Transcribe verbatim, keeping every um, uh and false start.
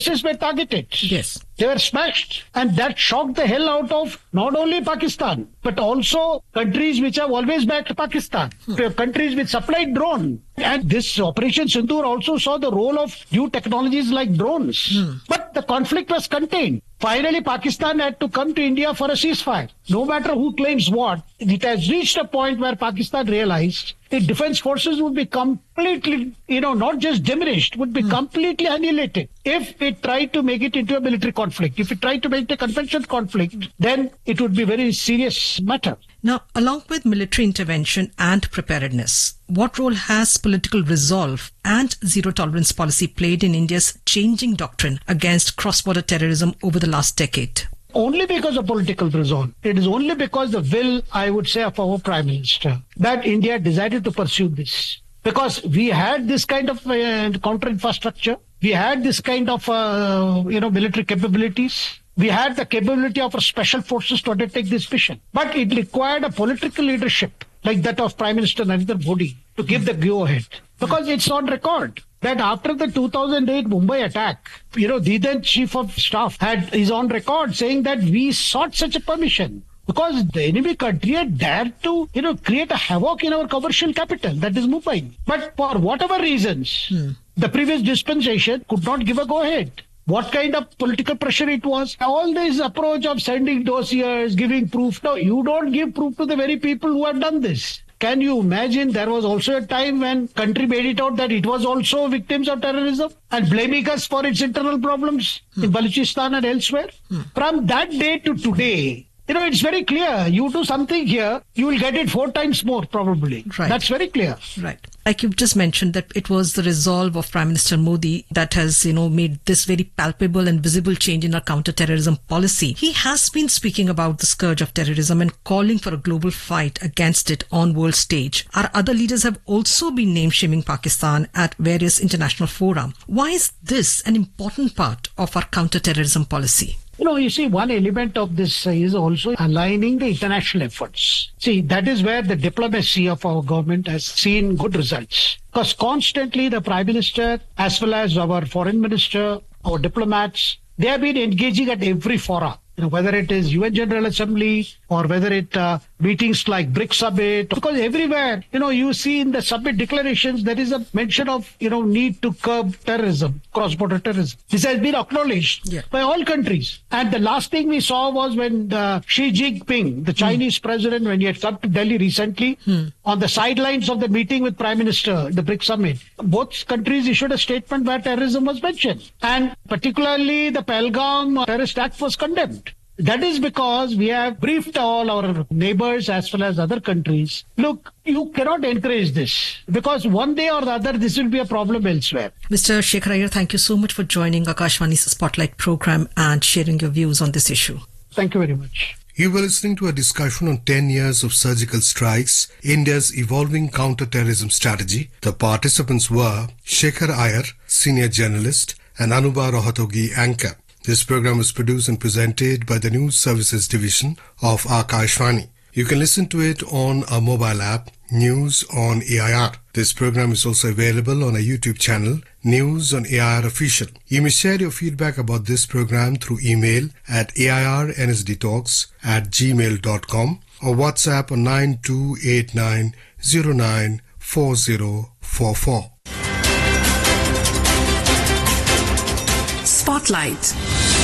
Bases were targeted. Yes. They were smashed. And that shocked the hell out of not only Pakistan, but also countries which have always backed Pakistan. Hmm. Countries which supplied drone. And this Operation Sindoor also saw the role of new technologies like drones. Hmm. But the conflict was contained. Finally, Pakistan had to come to India for a ceasefire. No matter who claims what, it has reached a point where Pakistan realized the defense forces would be completely, you know, not just diminished, would be mm. completely annihilated if it tried to make it into a military conflict. If it tried to make it a conventional conflict, then it would be a very serious matter. Now, along with military intervention and preparedness, what role has political resolve and zero tolerance policy played in India's changing doctrine against cross-border terrorism over the last decade? Only because of political resolve. It is only because the will, I would say, of our Prime Minister that India decided to pursue this. Because we had this kind of uh, counter infrastructure. We had this kind of, uh, you know, military capabilities. We had the capability of our special forces to undertake this mission. But it required a political leadership like that of Prime Minister Narendra Modi to give the go-ahead. Because it's on record that after the two thousand eight Mumbai attack, you know, the then Chief of Staff had is on record saying that we sought such a permission because the enemy country had dared to, you know, create a havoc in our commercial capital, that is Mumbai. But for whatever reasons, hmm. the previous dispensation could not give a go-ahead. What kind of political pressure it was? All this approach of sending dossiers, giving proof. No, you don't give proof to the very people who have done this. Can you imagine there was also a time when country made it out that it was also victims of terrorism and blaming us for its internal problems hmm. in Balochistan and elsewhere? Hmm. From that day to today, you know, it's very clear. You do something here, you will get it four times more probably. Right. That's very clear. Right. Like you've just mentioned that it was the resolve of Prime Minister Modi that has, you know, made this very palpable and visible change in our counter-terrorism policy. He has been speaking about the scourge of terrorism and calling for a global fight against it on world stage. Our other leaders have also been name-shaming Pakistan at various international fora. Why is this an important part of our counter-terrorism policy? You know, you see, one element of this is also aligning the international efforts. See, that is where the diplomacy of our government has seen good results. Because constantly the Prime Minister, as well as our Foreign Minister, our diplomats, they have been engaging at every fora. You know, whether it is U N General Assembly or whether it uh, meetings like BRICS Summit, because everywhere, you know, you see in the summit declarations, there is a mention of, you know, need to curb terrorism, cross-border terrorism. This has been acknowledged yeah. by all countries. And the last thing we saw was when uh, Xi Jinping, the Chinese hmm. president, when he had come to Delhi recently, hmm. on the sidelines of the meeting with Prime Minister, the BRICS Summit, both countries issued a statement where terrorism was mentioned. And particularly the Pahalgam terrorist act was condemned. That is because we have briefed all our neighbors as well as other countries. Look, you cannot encourage this because one day or the other this will be a problem elsewhere. Mister Shekhar Iyer, thank you so much for joining Akashvani's Spotlight program and sharing your views on this issue. Thank you very much. You were listening to a discussion on ten years of surgical strikes, India's evolving counter-terrorism strategy. The participants were Shekhar Iyer, senior journalist, and Anubha Rohatogi, anchor. This program was produced and presented by the News Services Division of Akashvani. You can listen to it on our mobile app, News on A I R. This program is also available on our YouTube channel, News on A I R Official. You may share your feedback about this program through email at airnsdtalks at gmail dot com or WhatsApp on nine two eight nine zero nine four zero four four. Spotlight.